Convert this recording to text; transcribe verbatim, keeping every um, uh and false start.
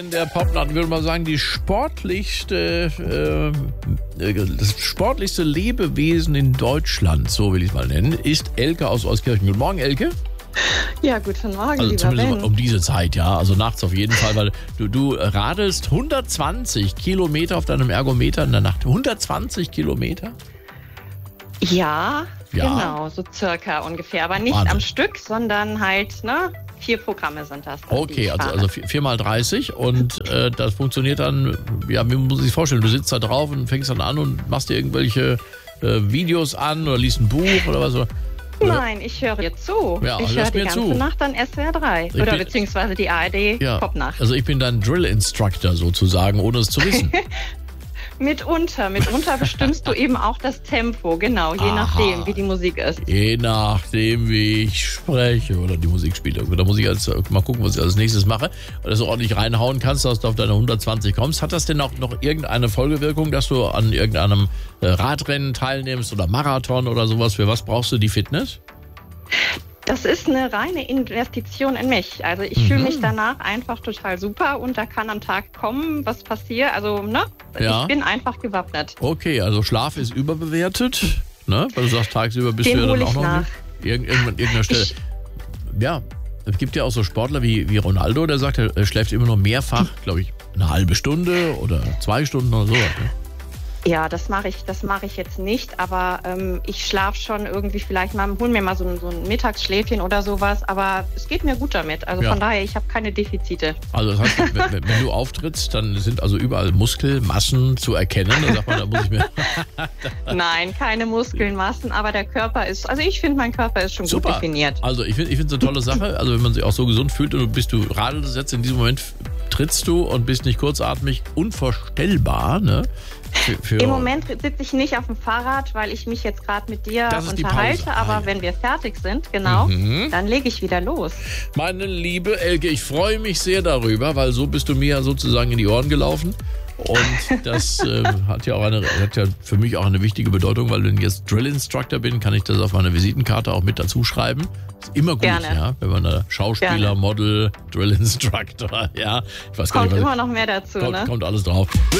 In der Popnacht würde man sagen, die sportlichste, äh, das sportlichste Lebewesen in Deutschland, so will ich es mal nennen, ist Elke aus Euskirchen. Guten Morgen, Elke. Ja, guten Morgen, Also lieber zumindest Ben. um diese Zeit, ja. Also nachts auf jeden Fall, weil du, du radelst hundertzwanzig Kilometer auf deinem Ergometer in der Nacht. hundertzwanzig Kilometer? Ja, Ja. genau, so circa ungefähr. Aber nicht Wahnsinn. am Stück, sondern halt, ne, vier Programme sind das. Dann, die Okay, ich also, fahre. also vier- viermal dreißig und äh, das funktioniert dann, ja, wie muss man sich vorstellen, du sitzt da drauf und fängst dann an und machst dir irgendwelche äh, Videos an oder liest ein Buch oder was. Oder? Nein, ich höre dir zu. Ja, ich hörst höre die mir ganze zu. Nacht dann S W R drei. Ich Oder bin- beziehungsweise die A R D Ja, Popnacht. also ich bin dein Drill-Instructor sozusagen, ohne es zu wissen. Mitunter, mitunter bestimmst du eben auch das Tempo, genau, je Aha. nachdem, wie die Musik ist. Je nachdem, wie ich spreche oder die Musik spiele. Da muss ich jetzt mal gucken, was ich als nächstes mache. Und dass du ordentlich reinhauen kannst, dass du auf deine hundertzwanzig kommst. Hat das denn auch noch irgendeine Folgewirkung, dass du an irgendeinem äh, Radrennen teilnimmst oder Marathon oder sowas? Für was brauchst du die Fitness? Das ist eine reine Investition in mich. Also ich Mhm. fühle mich danach einfach total super und da kann am Tag kommen, was passiert. Also, ne? Ja. Ich bin einfach gewappnet. Okay, also Schlaf ist überbewertet, ne? Weil du sagst, tagsüber bist Den du ja hol dann auch ich noch nach. nicht. Irgend, irgendwann, an irgendeiner Stelle. Ich- Ja, es gibt ja auch so Sportler wie, wie Ronaldo, der sagt, er schläft immer nur mehrfach, glaube ich, eine halbe Stunde oder zwei Stunden oder so. Ne? Ja, das mache ich, das mache ich jetzt nicht, aber ähm, ich schlafe schon irgendwie vielleicht mal, hol mir mal so ein, so ein Mittagsschläfchen oder sowas, aber es geht mir gut damit. Also Ja. von daher, ich habe keine Defizite. Also das heißt, wenn, wenn wenn du auftrittst, dann sind also überall Muskelmassen zu erkennen. Da sagt man, da muss ich mir... Nein, keine Muskeln, Massen, aber der Körper ist, also ich finde, mein Körper ist schon Super. gut definiert. Also ich finde ich finde es eine tolle Sache. Also wenn man sich auch so gesund fühlt und du bist du radelst jetzt in diesem Moment, trittst du und bist nicht kurzatmig, unvorstellbar, ne? Für, für Im Moment sitze ich nicht auf dem Fahrrad, weil ich mich jetzt gerade mit dir Das ist die unterhalte, Pause. aber Ah, ja. wenn wir fertig sind, genau, Mhm. dann lege ich wieder los. Meine liebe Elke, ich freue mich sehr darüber, weil so bist du mir ja sozusagen in die Ohren gelaufen. Und das äh, hat ja auch eine, hat ja für mich auch eine wichtige Bedeutung, weil wenn ich jetzt Drill Instructor bin, kann ich das auf meine Visitenkarte auch mit dazu schreiben. Ist immer gut, Gerne. ja, wenn man da Schauspieler, Gerne. Model, Drill Instructor, ja, ich weiß gar Kommt nicht, was immer noch mehr dazu, kommt, ne? kommt alles drauf.